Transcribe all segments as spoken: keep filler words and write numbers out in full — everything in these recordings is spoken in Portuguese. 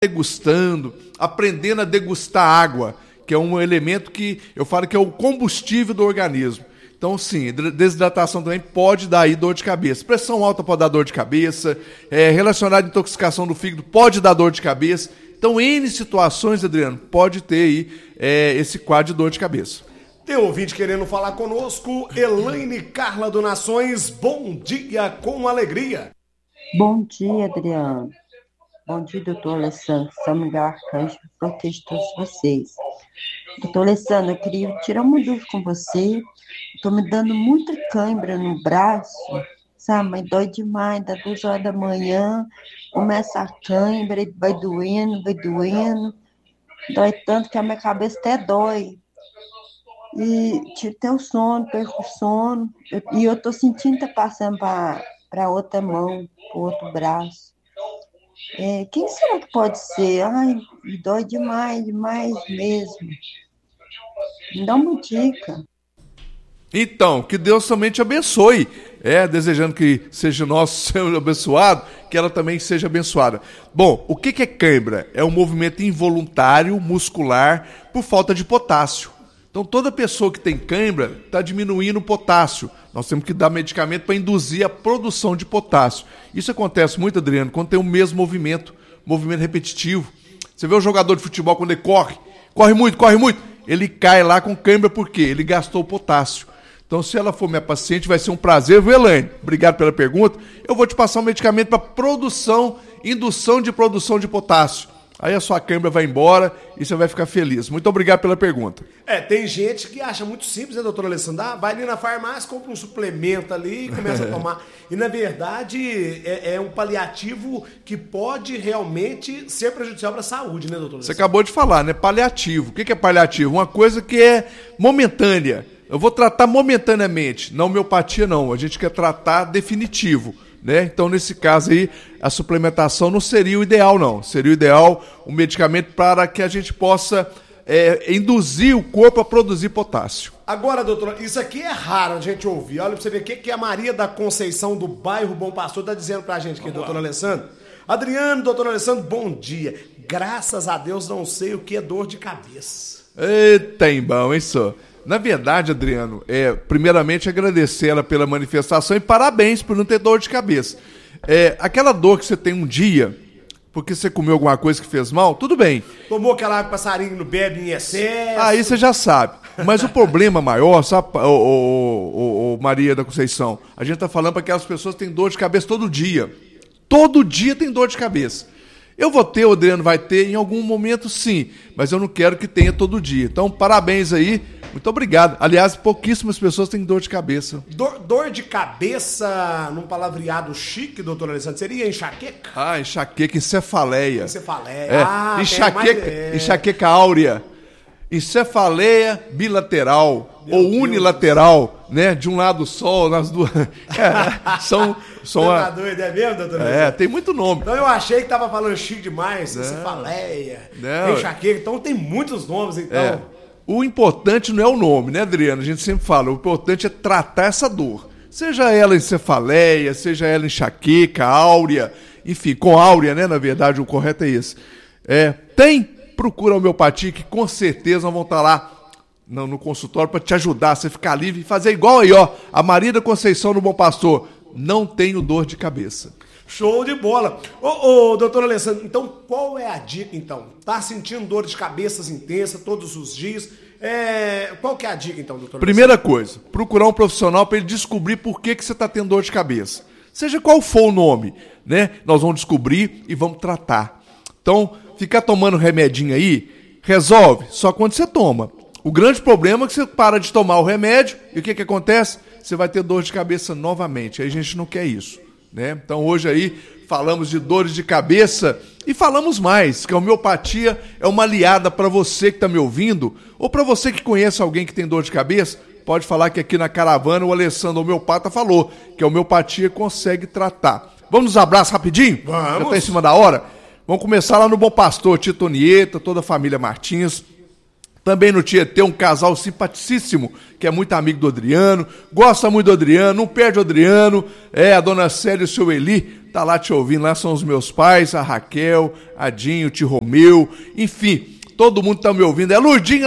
degustando, aprendendo a degustar água, que é um elemento que eu falo que é o combustível do organismo. Então, sim, desidratação também pode dar aí dor de cabeça. Pressão alta pode dar dor de cabeça, é, relacionado à intoxicação do fígado pode dar dor de cabeça. Então, N situações, Adriano, pode ter aí é, esse quadro de dor de cabeça. Tem ouvinte querendo falar conosco, Elaine Carla do Nações, bom dia com alegria. Bom dia, Adriano. Bom dia, doutor Alessandro. São Miguel Arcanjo, protejo todos vocês. Doutor Alessandro, eu queria tirar uma dúvida com você. Estou me dando muita cãibra no braço, sabe? Mas dói demais, dá duas horas da manhã, começa a cãibra, vai doendo, vai doendo. Dói tanto que a minha cabeça até dói. E tiro até o sono, perco o sono. Eu, e eu estou sentindo que está passando para outra mão, para o outro braço. É, quem será que pode ser? Ai, dói demais, demais mesmo. Me dá uma dica. Então, que Deus também te abençoe. É, desejando que seja nosso Senhor abençoado, que ela também seja abençoada. Bom, o que é cãibra? É um movimento involuntário, muscular, por falta de potássio. Então, toda pessoa que tem cãibra está diminuindo o potássio. Nós temos que dar medicamento para induzir a produção de potássio. Isso acontece muito, Adriano, quando tem o mesmo movimento, movimento repetitivo. Você vê o jogador de futebol quando ele corre, corre muito, corre muito, ele cai lá com cãibra por quê? Ele gastou o potássio. Então, se ela for minha paciente, vai ser um prazer, viu, Elaine? Obrigado pela pergunta. Eu vou te passar um medicamento para produção, indução de produção de potássio. Aí a sua cãibra vai embora e você vai ficar feliz. Muito obrigado pela pergunta. É, tem gente que acha muito simples, né, doutor Alessandro? Ah, vai ali na farmácia, compra um suplemento ali e começa a tomar. E, na verdade, é, é um paliativo que pode realmente ser prejudicial para a saúde, né, doutor Alessandro? Você acabou de falar, né? Paliativo. O que é paliativo? Uma coisa que é momentânea. Eu vou tratar momentaneamente. Na homeopatia, não. A gente quer tratar definitivo. Né? Então, nesse caso aí, a suplementação não seria o ideal, não. Seria o ideal um medicamento para que a gente possa é, induzir o corpo a produzir potássio. Agora, doutor, isso aqui é raro a gente ouvir. Olha pra você ver o que, que a Maria da Conceição do bairro Bom Pastor está dizendo pra gente aqui, Vamos doutor lá. Alessandro. Adriano, doutor Alessandro, bom dia. Graças a Deus não sei o que é dor de cabeça. Eita, hein, bom, hein, só. Na verdade, Adriano, é, primeiramente agradecer ela pela manifestação e parabéns por não ter dor de cabeça. É, aquela dor que você tem um dia, porque você comeu alguma coisa que fez mal, tudo bem. Tomou aquela água que passarinho não bebe em excesso. Aí você já sabe. Mas o problema maior, sabe, ô, ô, ô, ô, Maria da Conceição, a gente está falando para aquelas pessoas que têm dor de cabeça todo dia. Todo dia tem dor de cabeça. Eu vou ter, o Adriano vai ter em algum momento sim, mas eu não quero que tenha todo dia. Então, parabéns aí, muito obrigado. Aliás, pouquíssimas pessoas têm dor de cabeça. Dor, dor de cabeça, num palavreado chique, doutor Alessandro, seria enxaqueca? Ah, enxaqueca, encefaleia. Encefaleia, é, ah, enxaqueca, mais... enxaqueca áurea. Encefaleia bilateral Meu ou Deus unilateral, Deus. Né? De um lado só, nas duas. É, são. são Você a... tá doido, é mesmo, doutor? É, tem muito nome. Então eu achei que tava falando chique demais, encefaleia, enxaqueca, então tem muitos nomes, então. É. O importante não é o nome, né, Adriano? A gente sempre fala, o importante é tratar essa dor. Seja ela encefaleia, seja ela enxaqueca, áurea, enfim, com áurea, né? Na verdade, o correto é esse. É, tem. Procura a homeopatia, que com certeza vão estar lá no, no consultório para te ajudar, você ficar livre e fazer igual aí, ó. A Maria da Conceição no Bom Pastor. Não tenho dor de cabeça. Show de bola. Ô, ô, doutor Alessandro, então qual é a dica, então? Tá sentindo dor de cabeças intensa todos os dias? É, qual que é a dica, então, doutor Primeira Alessandro? Coisa, procurar um profissional para ele descobrir por que, que você está tendo dor de cabeça. Seja qual for o nome, né? Nós vamos descobrir e vamos tratar. Então, ficar tomando remedinho aí, resolve só quando você toma. O grande problema é que você para de tomar o remédio e o que, que acontece? Você vai ter dor de cabeça novamente. Aí a gente não quer isso, né? Então hoje aí falamos de dores de cabeça e falamos mais, que a homeopatia é uma aliada para você que está me ouvindo ou para você que conhece alguém que tem dor de cabeça. Pode falar que aqui na caravana o Alessandro homeopata falou que a homeopatia consegue tratar. Vamos nos abraços rapidinho? Vamos. Já está em cima da hora? Vamos começar lá no Bom Pastor, Tito Nieta, toda a família Martins. Também no Tietê, um casal simpaticíssimo, que é muito amigo do Adriano, gosta muito do Adriano, não perde o Adriano, é, a dona Célia e o seu Eli, tá lá te ouvindo, lá são os meus pais, a Raquel, a Dinho, o tio Romeu, enfim, todo mundo tá me ouvindo, é a Lurdinha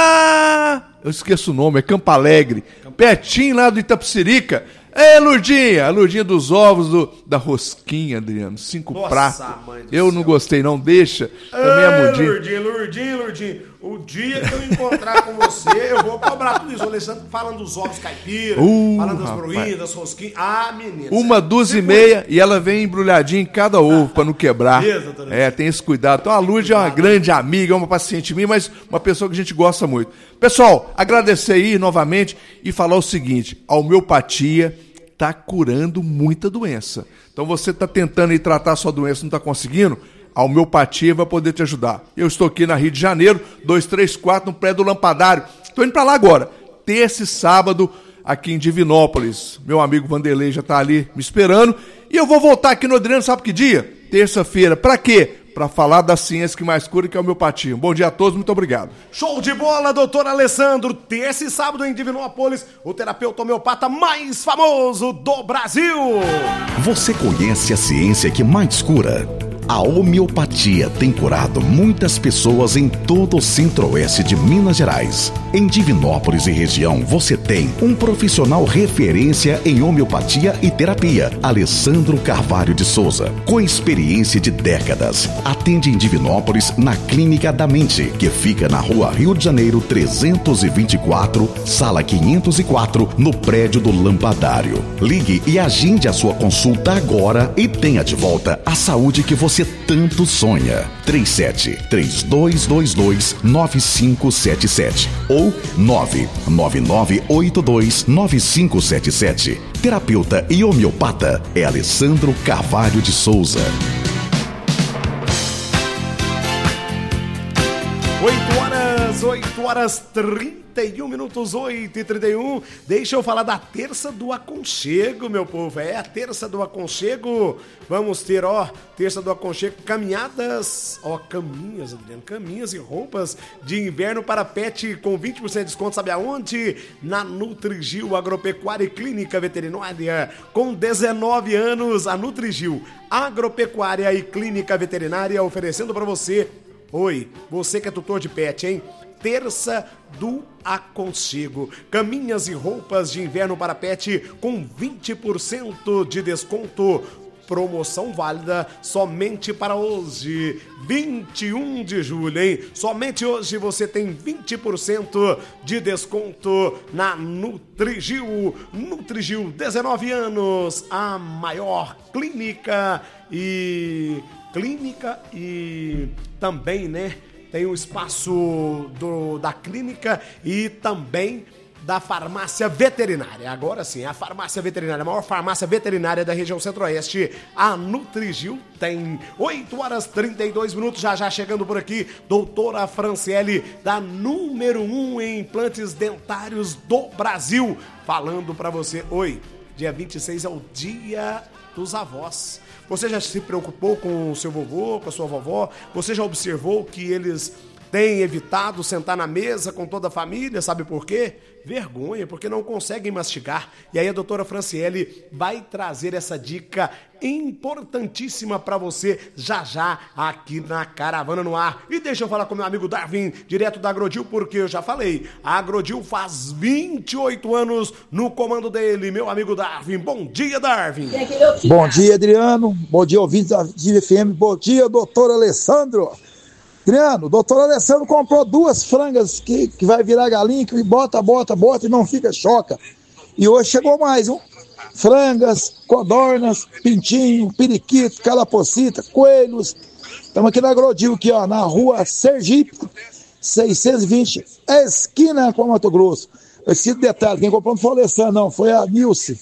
lá, eu esqueço o nome, é Campo Alegre, pertinho lá do Itapecerica. É, Lurdinha, a Lurdinha dos ovos do, da rosquinha, Adriano, cinco Nossa, pratos. Eu céu. Não gostei, não, deixa. Também a mudinha. Lurdinha, Lurdinha, Lurdinha. O dia que eu encontrar com você, eu vou cobrar tudo isso. O Alessandro falando dos ovos caipira, uh, falando das broinhas, das rosquinhas. Ah, menina. Uma dúzia e meia e ela vem embrulhadinha em cada ovo pra não quebrar. Beleza, é, tem esse cuidado. Então a Lourdes é uma grande amiga, é uma paciente minha, mas uma pessoa que a gente gosta muito. Pessoal, agradecer aí novamente e falar o seguinte: a homeopatia está curando muita doença. Então você está tentando ir tratar a sua doença, não está conseguindo? A homeopatia vai poder te ajudar. Eu estou aqui na Rio de Janeiro, dois três quatro, no prédio do Lampadário. Estou indo para lá agora. Terça e sábado, aqui em Divinópolis. Meu amigo Vanderlei já está ali me esperando. E eu vou voltar aqui no Adriano, sabe que dia? Terça-feira. Para quê? Para falar da ciência que mais cura, que é a homeopatia. Bom dia a todos, muito obrigado. Show de bola, doutor Alessandro. Terça e sábado em Divinópolis, o terapeuta homeopata mais famoso do Brasil. Você conhece a ciência que mais cura? A homeopatia tem curado muitas pessoas em todo o centro-oeste de Minas Gerais. Em Divinópolis e região, você tem um profissional referência em homeopatia e terapia, Alessandro Carvalho de Souza, com experiência de décadas. Atende em Divinópolis na Clínica da Mente, que fica na rua Rio de Janeiro trezentos e vinte e quatro, sala quinhentos e quatro, no prédio do Lampadário. Ligue e agende a sua consulta agora e tenha de volta a saúde que você tanto sonha. três sete três dois dois dois nove cinco sete sete ou nove nove nove oito dois nove cinco sete sete. Terapeuta e homeopata é Alessandro Carvalho de Souza. oito horas, oito horas trinta e um minutos, oito e trinta e um. Deixa eu falar da Terça do Aconchego, meu povo. É a Terça do Aconchego. Vamos ter, ó, Terça do Aconchego, caminhadas, ó, caminhas, Adriano, caminhas e roupas de inverno para pet com vinte por cento de desconto, sabe aonde? Na Nutrigil Agropecuária e Clínica Veterinária. Com dezenove anos, a Nutrigil Agropecuária e Clínica Veterinária oferecendo para você. Oi, você que é tutor de pet, hein? Terça do Aconchego. Caminhas e roupas de inverno para pet com vinte por cento de desconto. Promoção válida somente para hoje, vinte e um de julho, hein? Somente hoje você tem vinte por cento de desconto na Nutrigil. Nutrigil, dezenove anos, a maior clínica e... Clínica e também, né, tem o espaço do, da clínica e também da farmácia veterinária. Agora sim, a farmácia veterinária, a maior farmácia veterinária da região centro-oeste, a Nutrigil tem. oito horas e trinta e dois minutos, já já chegando por aqui, doutora Franciele, da número um em implantes dentários do Brasil, falando pra você. Oi, dia vinte e seis é o dia dos avós. Você já se preocupou com o seu vovô, com a sua vovó? Você já observou que eles têm evitado sentar na mesa com toda a família? Sabe por quê? Vergonha, porque não conseguem mastigar. E aí a doutora Franciele vai trazer essa dica importantíssima para você já já aqui na Caravana no Ar. E deixa eu falar com meu amigo Darwin, direto da Agrodil, porque eu já falei, a Agrodil faz vinte e oito anos no comando dele, meu amigo Darwin. Bom dia, Darwin. Bom dia, Adriano. Bom dia, ouvintes da G F M. Bom dia, doutor Alessandro. Adriano, o doutor Alessandro comprou duas frangas que, que vai virar galinha, que bota, bota, bota e não fica, choca. E hoje chegou mais, um. Frangas, codornas, pintinho, periquito, calapocita, coelhos. Estamos aqui na Agrodil, aqui, ó, na rua Sergipe, seiscentos e vinte, esquina com Mato Grosso. Esse detalhe, quem comprou não foi o Alessandro, não, foi a Nilce.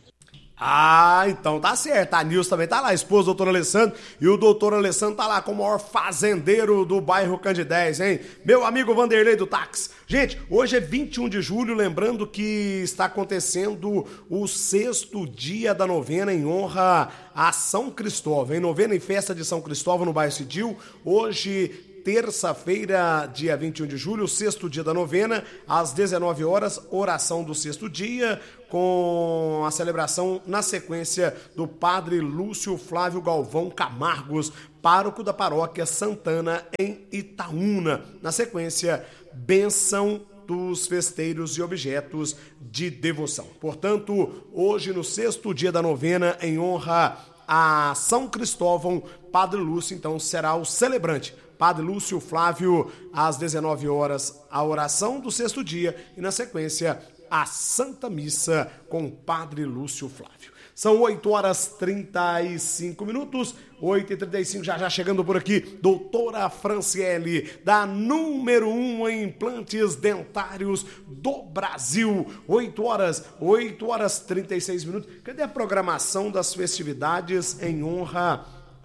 Ah, então tá certo. A Nilce também tá lá, a esposa do doutor Alessandro. E o doutor Alessandro tá lá como o maior fazendeiro do bairro Candidez, hein? Meu amigo Vanderlei do Táxi. Gente, hoje é vinte e um de julho, lembrando que está acontecendo o sexto dia da novena em honra a São Cristóvão, hein? Novena e festa de São Cristóvão no bairro Cidil. Hoje terça-feira, dia vinte e um de julho, sexto dia da novena, às dezenove horas, oração do sexto dia, com a celebração na sequência do padre Lúcio Flávio Galvão Camargos, pároco da paróquia Santana em Itaúna. Na sequência, bênção dos festeiros e objetos de devoção. Portanto, hoje no sexto dia da novena, em honra a São Cristóvão, Padre Lúcio, então, será o celebrante. Padre Lúcio Flávio, às dezenove horas, a oração do sexto dia e, na sequência, a Santa Missa com Padre Lúcio Flávio. São oito horas e trinta e cinco minutos, oito e trinta e cinco, já já chegando por aqui, doutora Franciele, da número um em implantes dentários do Brasil. oito horas, oito horas e trinta e seis minutos. Cadê a programação das festividades em honra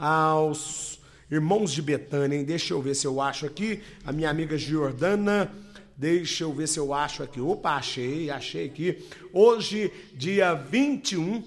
aos irmãos de Betânia, hein? Deixa eu ver se eu acho aqui, a minha amiga Giordana... Deixa eu ver se eu acho aqui. Opa, achei, achei aqui. Hoje, dia vinte e um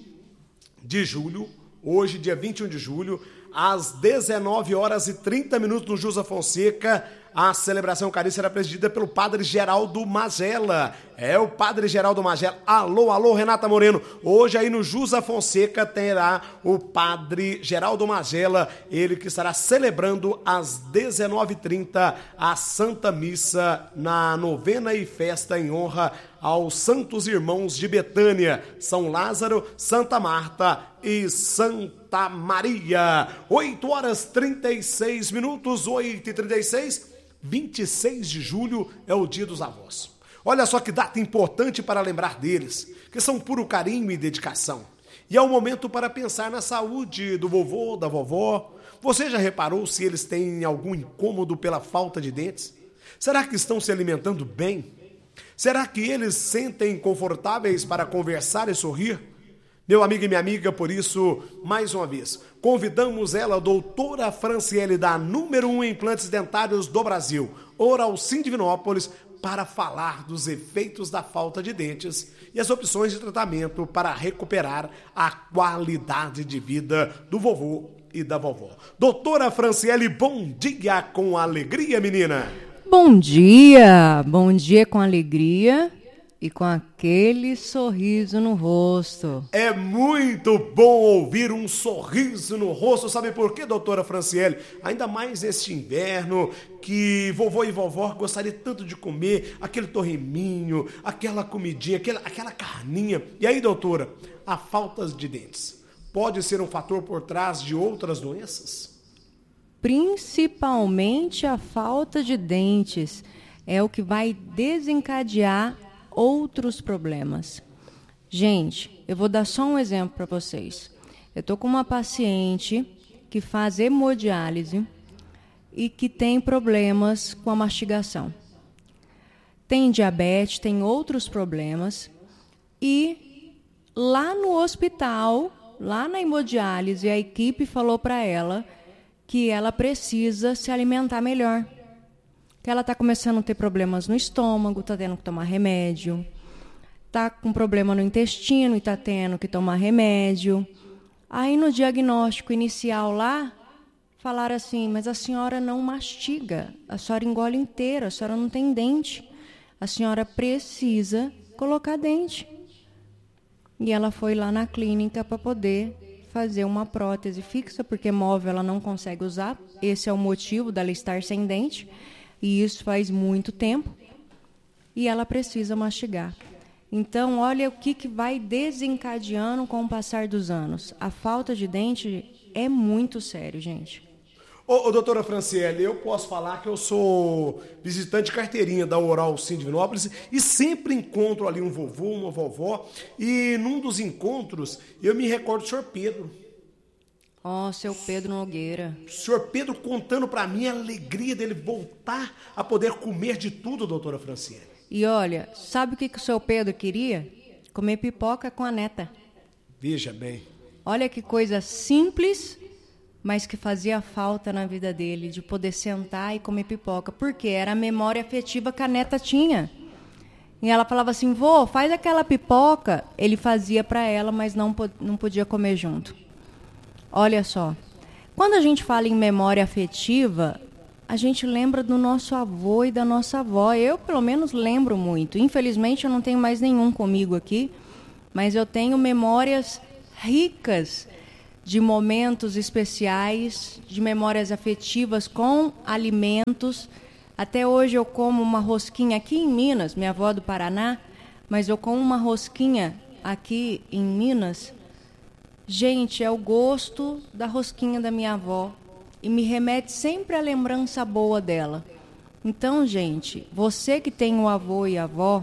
de julho, hoje, dia vinte e um de julho, às dezenove horas e trinta minutos no Jusa Fonseca, a celebração eucarística será presidida pelo Padre Geraldo Magela. É o Padre Geraldo Magela. Alô, alô, Renata Moreno. Hoje aí no Jusa Fonseca terá o Padre Geraldo Magela, ele que estará celebrando às dezenove e trinta a Santa Missa na novena e festa em honra aos Santos Irmãos de Betânia, São Lázaro, Santa Marta e Santa Maria. oito horas e trinta e seis minutos, oito e trinta e seis, vinte e seis de julho é o dia dos avós. Olha só que data importante para lembrar deles, que são puro carinho e dedicação. E é o momento para pensar na saúde do vovô, da vovó. Você já reparou se eles têm algum incômodo pela falta de dentes? Será que estão se alimentando bem? Será que eles se sentem confortáveis para conversar e sorrir? Meu amigo e minha amiga, por isso, mais uma vez, convidamos ela, a doutora Franciele, da número um em implantes dentários do Brasil, Oralcim Divinópolis, para falar dos efeitos da falta de dentes e as opções de tratamento para recuperar a qualidade de vida do vovô e da vovó. Doutora Franciele, bom dia com alegria, menina! Bom dia! Bom dia com alegria e com aquele sorriso no rosto. É muito bom ouvir um sorriso no rosto. Sabe por quê, doutora Franciele? Ainda mais neste inverno, que vovô e vovó gostariam tanto de comer aquele torreminho, aquela comidinha, aquela, aquela carninha. E aí, doutora, a falta de dentes pode ser um fator por trás de outras doenças? Principalmente a falta de dentes é o que vai desencadear outros problemas. Gente, eu vou dar só um exemplo para vocês. Eu estou com uma paciente que faz hemodiálise e que tem problemas com a mastigação. Tem diabetes, tem outros problemas. E lá no hospital, lá na hemodiálise, a equipe falou para ela que ela precisa se alimentar melhor. Que ela está começando a ter problemas no estômago, está tendo que tomar remédio. Está com problema no intestino e está tendo que tomar remédio. Aí no diagnóstico inicial lá, falaram assim, mas a senhora não mastiga, a senhora engole inteira, a senhora não tem dente. A senhora precisa colocar dente. E ela foi lá na clínica para poder fazer uma prótese fixa, porque móvel ela não consegue usar. Esse é o motivo dela estar sem dente. E isso faz muito tempo. E ela precisa mastigar. Então, olha o que, que vai desencadeando com o passar dos anos. A falta de dente é muito sério, gente. Ô, ô doutora Franciele, eu posso falar que eu sou visitante carteirinha da Oralcim Divinópolis e sempre encontro ali um vovô, uma vovó, e num dos encontros eu me recordo do senhor Pedro. Ó, oh, seu Pedro Nogueira. O senhor Pedro contando para mim a alegria dele voltar a poder comer de tudo, doutora Franciele. E olha, sabe o que, que o seu Pedro queria? Comer pipoca com a neta. Veja bem. Olha que coisa simples, mas que fazia falta na vida dele, de poder sentar e comer pipoca, porque era a memória afetiva que a neta tinha. E ela falava assim, vô, faz aquela pipoca. Ele fazia para ela, mas não, não podia comer junto. Olha só, quando a gente fala em memória afetiva, a gente lembra do nosso avô e da nossa avó. Eu, pelo menos, lembro muito. Infelizmente, eu não tenho mais nenhum comigo aqui, mas eu tenho memórias ricas de momentos especiais, de memórias afetivas com alimentos. Até hoje eu como uma rosquinha aqui em Minas, minha avó é do Paraná, mas eu como uma rosquinha aqui em Minas. Gente, é o gosto da rosquinha da minha avó e me remete sempre à lembrança boa dela. Então, gente, você que tem o avô e a avó,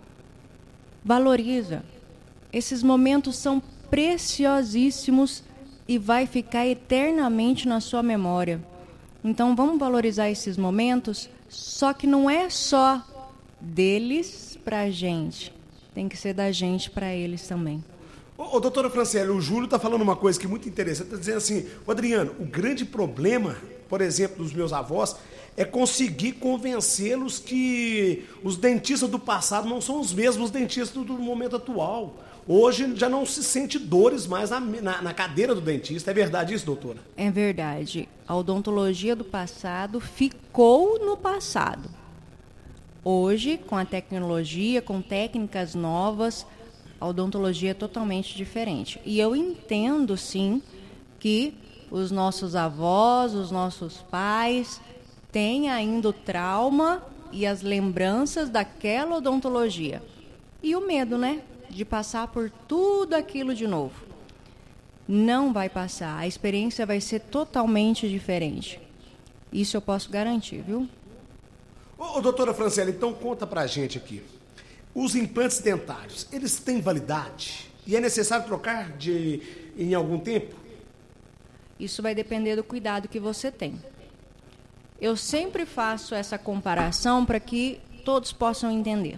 valoriza. Esses momentos são preciosíssimos e vai ficar eternamente na sua memória. Então, vamos valorizar esses momentos, só que não é só deles pra gente. Tem que ser da gente pra eles também. Ô, ô, doutora Franciele, o Júlio está falando uma coisa que é muito interessante. Está dizendo assim, ô Adriano, o grande problema, por exemplo, dos meus avós, é conseguir convencê-los que os dentistas do passado não são os mesmos dentistas do momento atual. Hoje já não se sente dores mais na, na, na cadeira do dentista. É verdade isso, doutora? É verdade. A odontologia do passado ficou no passado. Hoje, com a tecnologia, com técnicas novas, a odontologia é totalmente diferente. E eu entendo, sim, que os nossos avós, os nossos pais têm ainda o trauma e as lembranças daquela odontologia. E o medo, né? De passar por tudo aquilo de novo. Não vai passar. A experiência vai ser totalmente diferente. Isso eu posso garantir, viu? Ô, ô doutora Franciele, então conta pra gente aqui. Os implantes dentários, eles têm validade? E é necessário trocar de, em algum tempo? Isso vai depender do cuidado que você tem. Eu sempre faço essa comparação para que todos possam entender.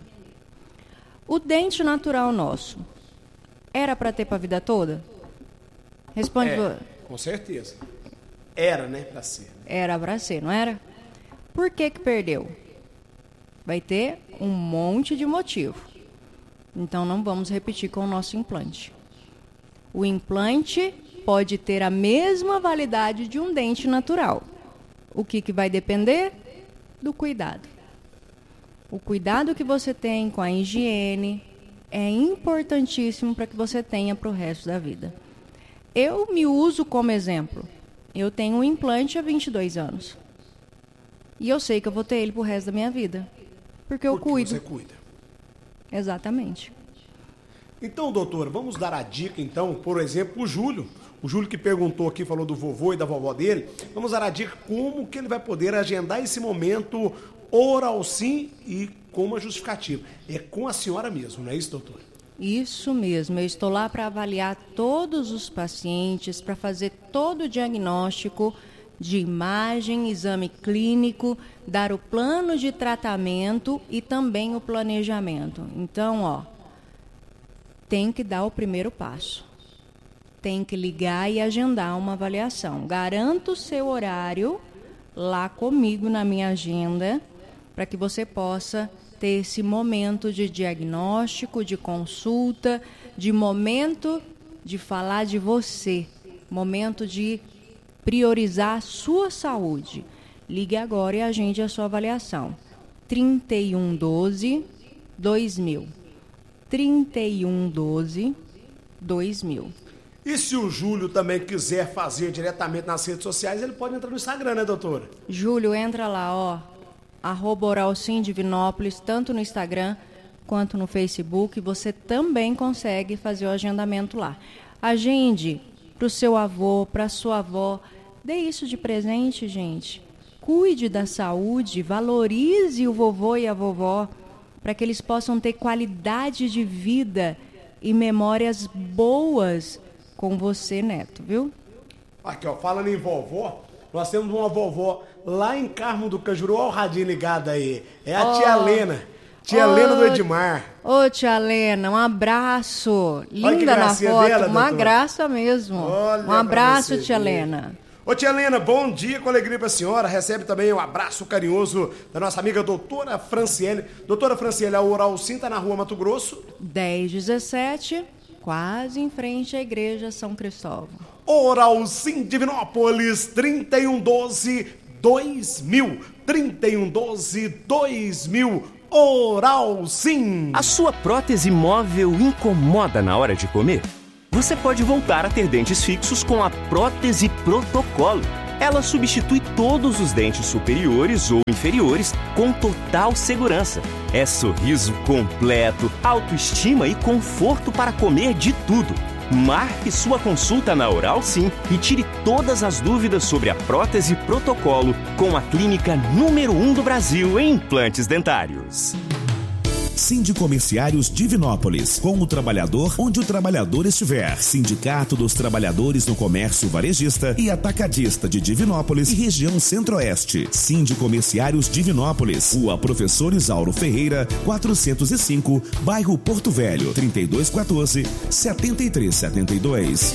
O dente natural nosso, era para ter para a vida toda? Responde. É, com certeza. Era, né, para ser. Era para ser, não era? Por que que perdeu? Vai ter um monte de motivo. Então, não vamos repetir com o nosso implante. O implante pode ter a mesma validade de um dente natural. O que que vai depender? Do cuidado. O cuidado que você tem com a higiene é importantíssimo para que você tenha para o resto da vida. Eu me uso como exemplo. Eu tenho um implante há vinte e dois anos. E eu sei que eu vou ter ele para o resto da minha vida. Porque eu Porque cuido. você cuida. Exatamente. Então, doutor, vamos dar a dica, então, por exemplo, o Júlio. O Júlio que perguntou aqui, falou do vovô e da vovó dele. Vamos dar a dica como que ele vai poder agendar esse momento oral sim e com uma justificativa. É com a senhora mesmo, não é isso, doutor? Isso mesmo. Eu estou lá para avaliar todos os pacientes, para fazer todo o diagnóstico de imagem, exame clínico, dar o plano de tratamento e também o planejamento. Então, ó, tem que dar o primeiro passo. Tem que ligar e agendar uma avaliação. Garanto o seu horário lá comigo na minha agenda, para que você possa ter esse momento de diagnóstico, de consulta, de momento de falar de você, momento de priorizar a sua saúde. Ligue agora e agende a sua avaliação. trinta e um doze, dois mil. trinta e um doze, dois mil. E se o Júlio também quiser fazer diretamente nas redes sociais, ele pode entrar no Instagram, né, doutora? Júlio, entra lá, ó, arroba Oralcim Divinópolis, tanto no Instagram quanto no Facebook. Você também consegue fazer o agendamento lá. Agende para o seu avô, para a sua avó. Dê isso de presente, gente. Cuide da saúde, valorize o vovô e a vovó, para que eles possam ter qualidade de vida e memórias boas com você, neto, viu? Aqui, ó, falando em vovó, nós temos uma vovó lá em Carmo do Cajuru, olha o radinho ligado aí. É a oh. tia Lena, tia oh. Lena do Edmar. Ô, tia Lena, um abraço. Linda na foto, dela, uma doutor. graça mesmo. Olha um abraço, você, tia ver. Lena. Ô, tia Lena, bom dia, com alegria pra senhora. Recebe também um abraço carinhoso da nossa amiga doutora Franciele. Doutora Franciele, a Oralcim tá na rua Mato Grosso. dez dezessete, quase em frente à igreja São Cristóvão. Oralcim Divinópolis, trinta e um doze, dois mil. trinta e um doze, dois mil. Oral Sim. A sua prótese móvel incomoda na hora de comer? Você pode voltar a ter dentes fixos com a prótese Protocolo. Ela substitui todos os dentes superiores ou inferiores com total segurança. É sorriso completo, autoestima e conforto para comer de tudo. Marque sua consulta na Oral Sim e tire todas as dúvidas sobre a prótese Protocolo com a clínica número um do Brasil em implantes dentários. Sindicomerciários Divinópolis, com o trabalhador onde o trabalhador estiver. Sindicato dos Trabalhadores no Comércio Varejista e Atacadista de Divinópolis e região Centro-Oeste. Sindicomerciários Divinópolis, Rua Professor Isauro Ferreira, quatrocentos e cinco, bairro Porto Velho, trinta e dois quatorze, setenta e três setenta e dois.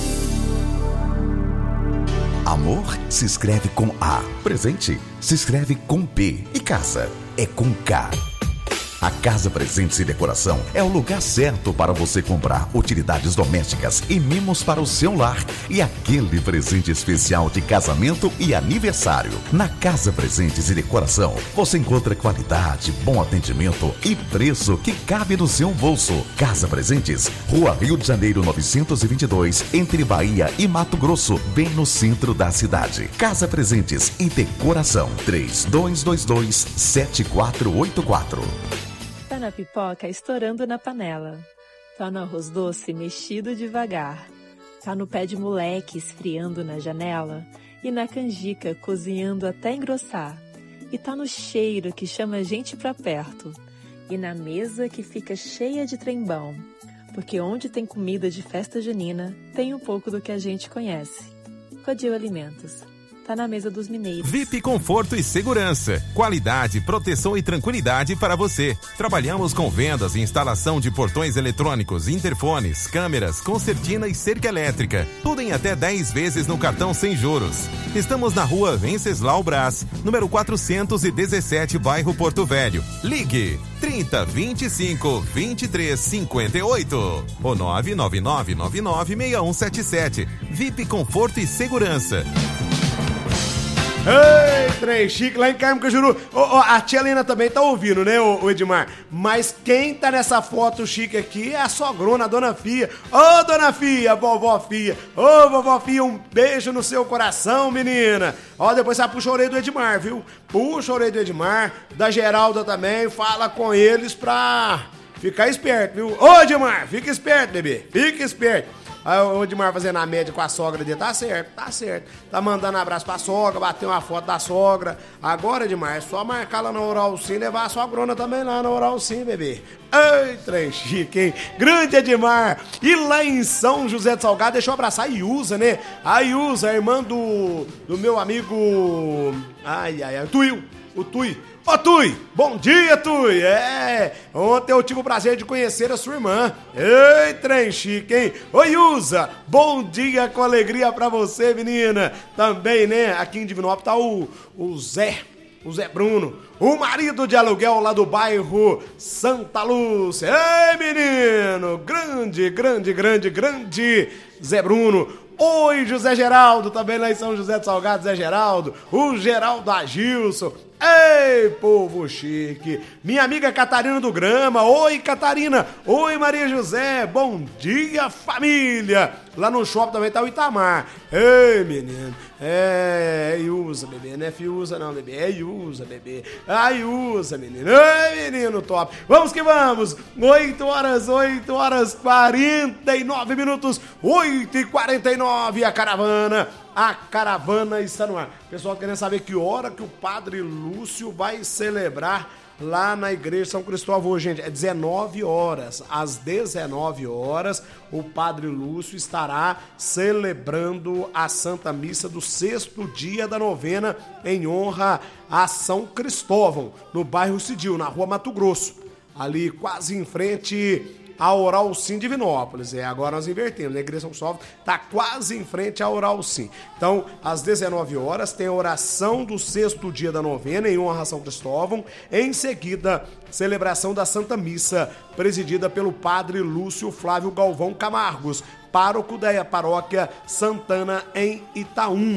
Amor se escreve com A. Presente se escreve com P. E casa é com K. A Casa Presentes e Decoração é o lugar certo para você comprar utilidades domésticas e mimos para o seu lar e aquele presente especial de casamento e aniversário. Na Casa Presentes e Decoração, você encontra qualidade, bom atendimento e preço que cabe no seu bolso. Casa Presentes, Rua Rio de Janeiro novecentos e vinte e dois, entre Bahia e Mato Grosso, bem no centro da cidade. Casa Presentes e Decoração, três dois dois dois, sete quatro oito quatro. Tá na pipoca estourando na panela. Tá no arroz doce mexido devagar. Tá no pé de moleque esfriando na janela. E na canjica cozinhando até engrossar. E tá no cheiro que chama a gente pra perto. E na mesa que fica cheia de trembão. Porque onde tem comida de festa junina, tem um pouco do que a gente conhece. Codil Alimentos. Tá na mesa dos mineiros. V I P Conforto e Segurança. Qualidade, proteção e tranquilidade para você. Trabalhamos com vendas e instalação de portões eletrônicos, interfones, câmeras, concertina e cerca elétrica. Tudo em até dez vezes no cartão sem juros. Estamos na rua Venceslau Brás, número quatrocentos e dezessete, bairro Porto Velho. Ligue trinta, vinte e cinco, vinte e três, cinquenta e oito ou nove nove nove nove nove seis um sete sete. V I P Conforto e Segurança. Ei, trem chique, lá em Carmo Cajuru. Oh, oh, a tia Helena também tá ouvindo, né, ô, ô Edmar? Mas quem tá nessa foto chique aqui é a sogrona, a dona Fia. Ô, oh, dona Fia, vovó Fia. Ô, oh, vovó Fia, um beijo no seu coração, menina. Ó, oh, depois você puxa a orelha do Edmar, viu? Puxa a orelha do Edmar, da Geralda também, fala com eles pra ficar esperto, viu? Ô, oh, Edmar, fica esperto, bebê, fica esperto. Aí o Edmar fazendo a média com a sogra dele, tá certo, tá certo. Tá mandando abraço pra sogra, bater uma foto da sogra. Agora, Edmar, é só marcar lá na Oral Sim e levar a sogrona também lá na Oral Sim, bebê. Ei, trem chique, hein? Grande Edmar. E lá em São José de Salgado, deixa eu abraçar a Iusa, né? A Iusa, a irmã do, do meu amigo... Ai, ai, ai, Tuil, o Tui. Ô, Tui, bom dia, Tui. É, ontem eu tive o prazer de conhecer a sua irmã. Ei, trem chique, hein? Ô, Iusa, bom dia com alegria pra você, menina. Também, né, aqui em Divinópolis tá o, o Zé, o Zé Bruno, o marido de aluguel lá do bairro Santa Lúcia. Ei, menino, grande, grande, grande, grande Zé Bruno. Oi, José Geraldo, também lá em São José de Salgado, Zé Geraldo, o Geraldo Agilson. Ei, povo chique, minha amiga Catarina do Grama. Oi, Catarina. Oi, Maria José. Bom dia, família. Lá no shopping também tá o Itamar. Ei, menino. É, Iusa, bebê. Não é Fiusa não, bebê. É Iusa, bebê. Ah, Iusa, menino. Ei, menino top. Vamos que vamos. oito horas, oito horas, quarenta e nove minutos. oito e quarenta e nove, a caravana. A caravana está no ar. Pessoal querendo saber que hora que o Padre Lúcio vai celebrar lá na Igreja São Cristóvão hoje, gente. É dezenove horas. Às dezenove horas, o Padre Lúcio estará celebrando a Santa Missa do sexto dia da novena em honra a São Cristóvão, no bairro Cidil, na rua Mato Grosso. Ali quase em frente a Oral Sim Divinópolis. É, agora nós invertemos, a Igreja São Cristóvão está quase em frente à Oral Sim. Então, às dezenove horas, tem a oração do sexto dia da novena em honra a São Cristóvão. Em seguida, celebração da Santa Missa, presidida pelo Padre Lúcio Flávio Galvão Camargos, pároco da paróquia Santana em Itaúna.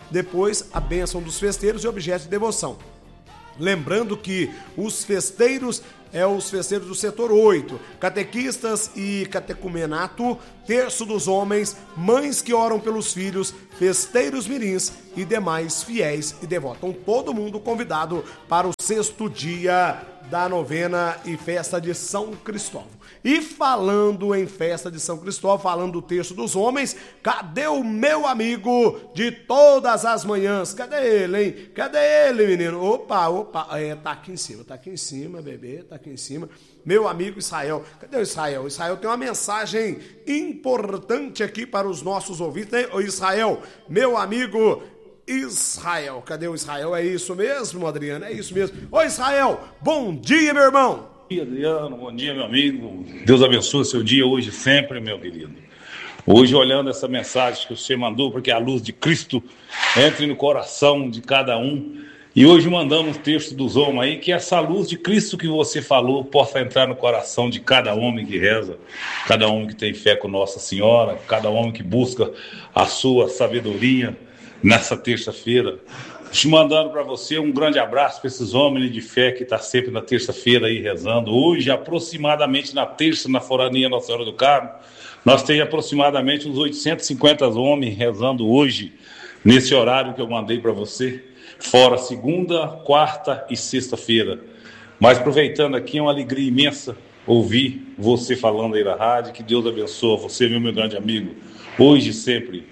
depois a bênção dos festeiros e objetos de devoção. Lembrando que os festeiros é os festeiros do setor oito, catequistas e catecumenato, terço dos homens, mães que oram pelos filhos, festeiros mirins e demais fiéis e devotos. Então, todo mundo convidado para o sexto dia da novena e festa de São Cristóvão. E falando em festa de São Cristóvão, falando do terço dos homens, cadê o meu amigo de todas as manhãs? Cadê ele, hein? Cadê ele, menino? Opa, opa, é, tá aqui em cima, tá aqui em cima, bebê, tá aqui em cima. Meu amigo Israel, cadê o Israel? O Israel tem uma mensagem importante aqui para os nossos ouvintes, né? Ô Israel, meu amigo Israel, cadê o Israel? É isso mesmo, Adriano? É isso mesmo. Ô Israel, bom dia, meu irmão. Bom dia, Adriano, bom dia, meu amigo. Deus abençoe seu dia hoje sempre, meu querido. Hoje, olhando essa mensagem que você mandou, porque a luz de Cristo entre no coração de cada um. E hoje mandamos um texto dos homens aí, que essa luz de Cristo que você falou possa entrar no coração de cada homem que reza, cada homem que tem fé com Nossa Senhora, cada homem que busca a sua sabedoria nessa terça-feira. Te mandando para você um grande abraço para esses homens de fé que estão tá sempre na terça-feira aí rezando. Hoje, aproximadamente na terça, na Forania Nossa Senhora do Carmo, nós temos aproximadamente uns oitocentos e cinquenta homens rezando hoje, nesse horário que eu mandei para você, fora segunda, quarta e sexta-feira. Mas aproveitando aqui, é uma alegria imensa ouvir você falando aí na rádio. Que Deus abençoe você, meu, meu grande amigo, hoje e sempre.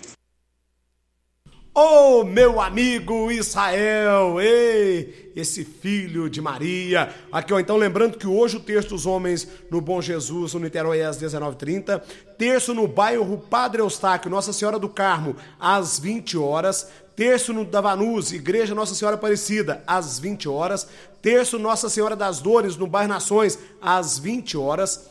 Ô, oh, meu amigo Israel, ei, esse filho de Maria. Aqui, ó, então, lembrando que hoje o terço dos homens no Bom Jesus, no Niterói, é às dezenove e trinta. Terço no bairro Padre Eustáquio, Nossa Senhora do Carmo, às vinte horas. Terço no Davanus, Igreja Nossa Senhora Aparecida, às vinte horas. Terço Nossa Senhora das Dores, no bairro Nações, às vinte horas.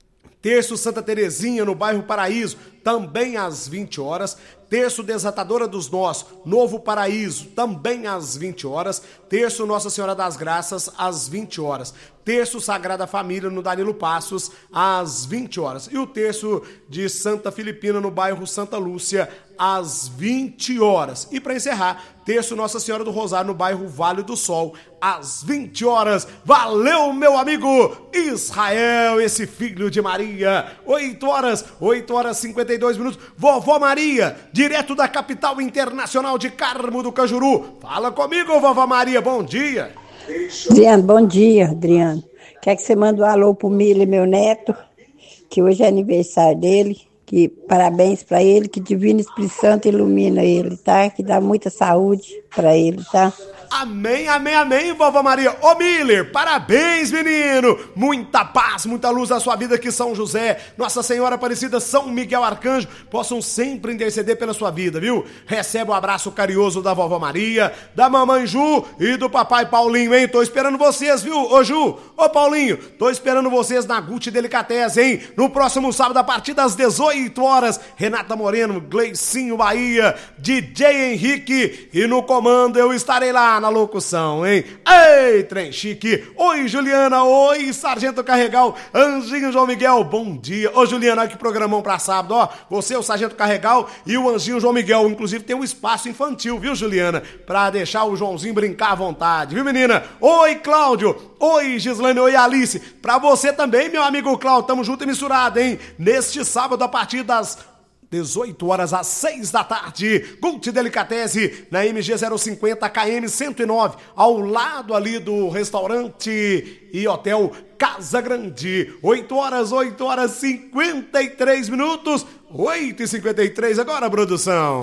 Terço Santa Terezinha, no bairro Paraíso, também às vinte horas. Terço Desatadora dos Nós, Novo Paraíso, também às vinte horas. Terço Nossa Senhora das Graças, às vinte horas. Terço Sagrada Família, no Danilo Passos, às vinte horas. E o terço de Santa Filipina, no bairro Santa Lúcia, às vinte horas. E para encerrar, terço Nossa Senhora do Rosário, no bairro Vale do Sol, às vinte horas. Valeu, meu amigo Israel, esse filho de Maria. oito horas, oito horas e cinquenta e dois minutos. Vovó Maria, direto da capital internacional de Carmo do Cajuru. Fala comigo, vovó Maria, bom dia. Adriano, bom dia, Adriano. Quer que você mande um alô pro Mili, meu neto, que hoje é aniversário dele. Que parabéns para ele, que Divino Espírito Santo ilumina ele, tá? Que dá muita saúde para ele, tá? Amém, amém, amém, vovó Maria. Ô Miller, parabéns, menino. Muita paz, muita luz na sua vida, que São José, Nossa Senhora Aparecida, São Miguel Arcanjo possam sempre interceder pela sua vida, viu? Recebe o um abraço carinhoso da vovó Maria, da mamãe Ju e do papai Paulinho, hein? Tô esperando vocês, viu? Ô Ju, ô Paulinho, tô esperando vocês na Gucci Delicatessen, hein? No próximo sábado, a partir das dezoito horas, Renata Moreno, Gleicinho Bahia, D J Henrique, e no comando eu estarei lá na locução, hein? Ei, trem chique! Oi, Juliana! Oi, Sargento Carregal! Anjinho João Miguel, bom dia! Ô, Juliana, olha que programão pra sábado, ó! Você, o Sargento Carregal e o Anjinho João Miguel, inclusive tem um espaço infantil, viu, Juliana? Pra deixar o Joãozinho brincar à vontade, viu, menina? Oi, Cláudio! Oi, Gislaine! Oi, Alice! Pra você também, meu amigo Cláudio, tamo junto e misturado, hein? Neste sábado, a partir das dezoito horas às seis da tarde, Gucci Delicatessen, na M G zero cinquenta K M cento e nove, ao lado ali do restaurante e hotel Casa Grande. oito horas, oito horas, cinquenta e três minutos, oito e cinquenta e três agora, produção.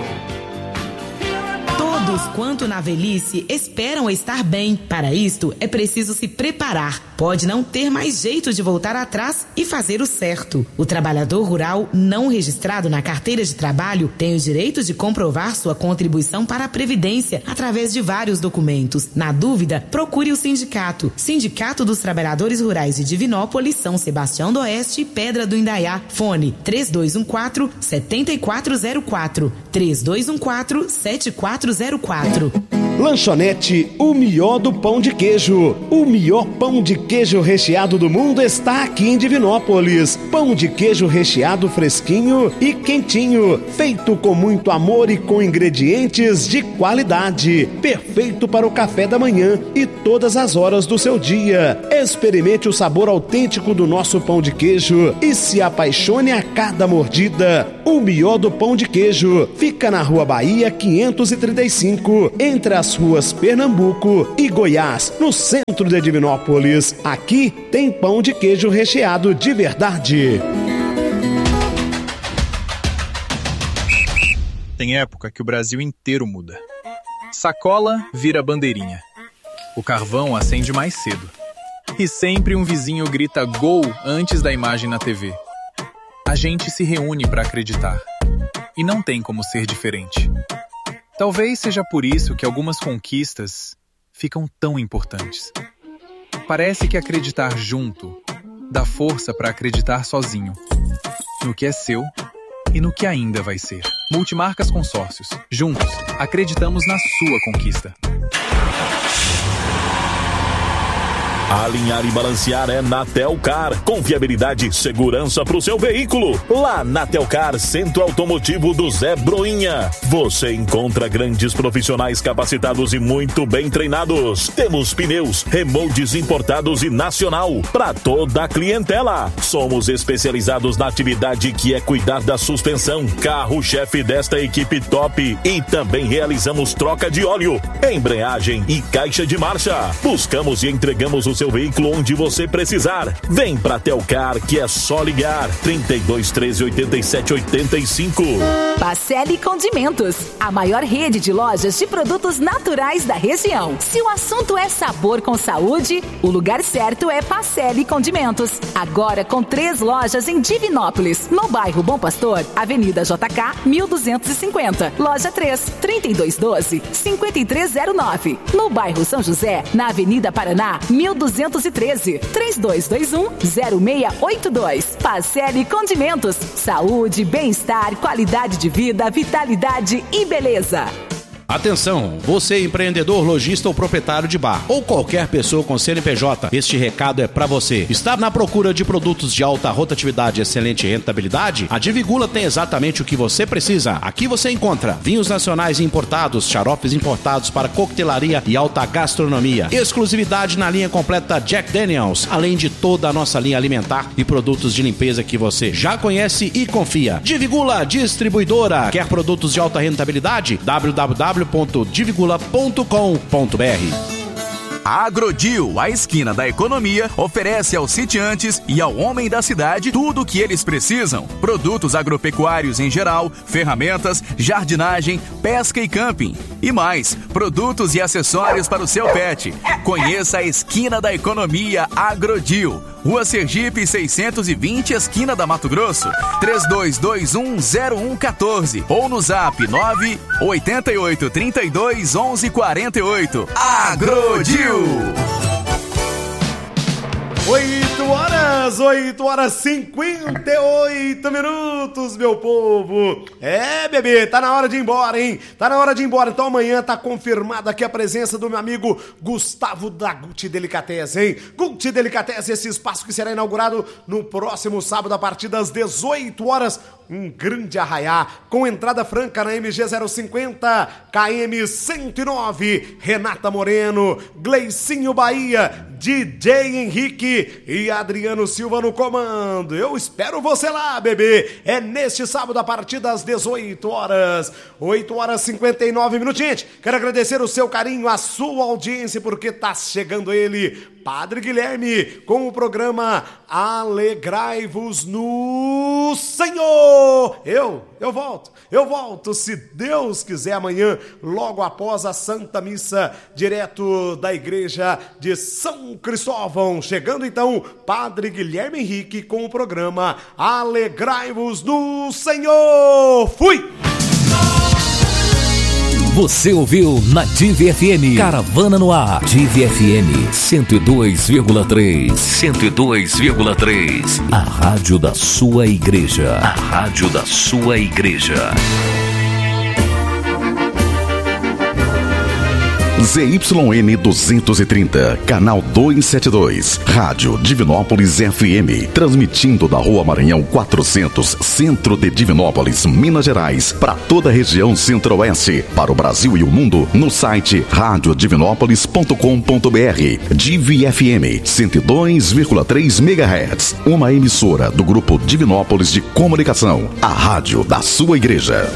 Todos quanto na velhice esperam estar bem. Para isto é preciso se preparar. Pode não ter mais jeito de voltar atrás e fazer o certo. O trabalhador rural não registrado na carteira de trabalho tem o direito de comprovar sua contribuição para a Previdência através de vários documentos. Na dúvida, procure o sindicato. Sindicato dos Trabalhadores Rurais de Divinópolis, São Sebastião do Oeste e Pedra do Indaiá. Fone três dois um quatro, sete quatro zero quatro. três dois um quatro, sete quatro zero quatro. Lanchonete O Mió do Pão de Queijo. O melhor pão de queijo recheado do mundo está aqui em Divinópolis. Pão de queijo recheado fresquinho e quentinho, feito com muito amor e com ingredientes de qualidade. Perfeito para o café da manhã e todas as horas do seu dia. Experimente o sabor autêntico do nosso pão de queijo e se apaixone a cada mordida. O Mió do Pão de Queijo fica na Rua Bahia quinhentos e trinta e cinco, entre as ruas Pernambuco e Goiás, no centro de Divinópolis. Aqui tem pão de queijo recheado de verdade. Tem época que o Brasil inteiro muda. Sacola vira bandeirinha. O carvão acende mais cedo. E sempre um vizinho grita gol antes da imagem na T V. A gente se reúne para acreditar. E não tem como ser diferente. Talvez seja por isso que algumas conquistas ficam tão importantes. Parece que acreditar junto dá força para acreditar sozinho. No que é seu e no que ainda vai ser. Multimarcas Consórcios. Juntos, acreditamos na sua conquista. Alinhar e balancear é na Telcar. Confiabilidade e segurança para o seu veículo. Lá na Telcar, Centro Automotivo do Zé Broinha. Você encontra grandes profissionais capacitados e muito bem treinados. Temos pneus, remoldes importados e nacional para toda a clientela. Somos especializados na atividade que é cuidar da suspensão, carro-chefe desta equipe top. E também realizamos troca de óleo, embreagem e caixa de marcha. Buscamos e entregamos o seu veículo onde você precisar. Vem pra Telcar, que é só ligar. trinta e dois, treze, oitenta e sete, oitenta e cinco. Pacelli Condimentos, a maior rede de lojas de produtos naturais da região. Se o assunto é sabor com saúde, o lugar certo é Pacelli Condimentos. Agora com três lojas em Divinópolis, no bairro Bom Pastor, Avenida J K, mil duzentos e cinquenta. Loja três, trinta e dois doze, cinquenta e três zero nove. No bairro São José, na Avenida Paraná, mil duzentos e treze, três dois dois um, zero seis oito dois. Pacelli Condimentos, saúde, bem-estar, qualidade de vida, vitalidade e beleza. Atenção, você empreendedor, lojista ou proprietário de bar ou qualquer pessoa com C N P J, este recado é para você. Está na procura de produtos de alta rotatividade e excelente rentabilidade? A Divigula tem exatamente o que você precisa. Aqui você encontra vinhos nacionais importados, xaropes importados para coquetelaria e alta gastronomia, exclusividade na linha completa Jack Daniels, além de toda a nossa linha alimentar e produtos de limpeza que você já conhece e confia. Divigula Distribuidora. Quer produtos de alta rentabilidade? w w w ponto divigula ponto com ponto b r. A Agrodil, a esquina da economia, oferece aos sitiantes e ao homem da cidade tudo o que eles precisam. Produtos agropecuários em geral, ferramentas, jardinagem, pesca e camping. E mais, produtos e acessórios para o seu pet. Conheça a esquina da economia Agrodil. Rua Sergipe seiscentos e vinte, esquina da Mato Grosso. três dois dois um, zero um um quatro ou no zap nove oito oito, três dois, onze, quatro oito. Agrodil! oito horas, oito horas e cinquenta e oito minutos, meu povo. É, bebê, tá na hora de ir embora, hein? Tá na hora de ir embora. Então amanhã tá confirmada aqui a presença do meu amigo Gustavo da Gucci Delicatessen, hein? Gucci Delicatessen, esse espaço que será inaugurado no próximo sábado a partir das dezoito horas. Um grande arraiá, com entrada franca na M G zero cinquenta, K M cento e nove, Renata Moreno, Gleicinho Bahia, D J Henrique e Adriano Silva no comando. Eu espero você lá, bebê. É neste sábado a partir das dezoito horas. oito horas e cinquenta e nove minutos. Gente, quero agradecer o seu carinho, a sua audiência, porque tá chegando ele, Padre Guilherme, com o programa Alegrai-vos no Senhor. Eu, eu volto, eu volto, se Deus quiser, amanhã, logo após a Santa Missa, direto da igreja de São Cristóvão. Chegando então, Padre Guilherme Henrique com o programa Alegrai-vos no Senhor. Fui! Você ouviu na Div F M, Caravana no Ar, Div F M cento e dois vírgula três, cento e dois vírgula três, a rádio da sua igreja, a rádio da sua igreja. Z Y N duzentos e trinta, canal duzentos e setenta e dois, Rádio Divinópolis F M, transmitindo da Rua Maranhão quatrocentos, centro de Divinópolis, Minas Gerais, para toda a região centro-oeste, para o Brasil e o mundo, no site rádio divinópolis ponto com ponto b r. Divi F M cento e dois vírgula três megahertz, uma emissora do Grupo Divinópolis de Comunicação, a rádio da sua igreja.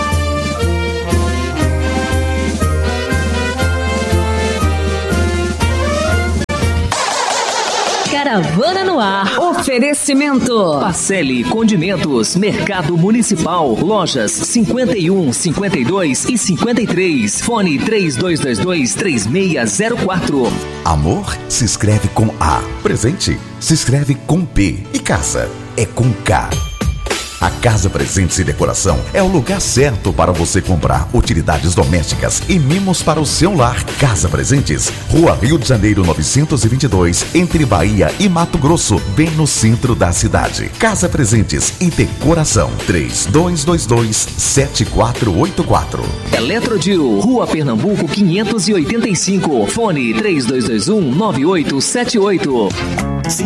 Caravana no ar. Oferecimento. Pacelli Condimentos, Mercado Municipal, lojas cinquenta e um, cinquenta e dois e cinquenta e três. Fone três dois dois dois, três seis zero quatro. Amor se escreve com A. Presente se escreve com P. E casa é com K. A Casa Presentes e Decoração é o lugar certo para você comprar utilidades domésticas e mimos para o seu lar. Casa Presentes, Rua Rio de Janeiro novecentos e vinte e dois, entre Bahia e Mato Grosso, bem no centro da cidade. Casa Presentes e Decoração, três dois dois dois, sete quatro oito quatro. Eletrodil, Rua Pernambuco quinhentos e oitenta e cinco, fone três dois dois um, nove oito sete oito. Se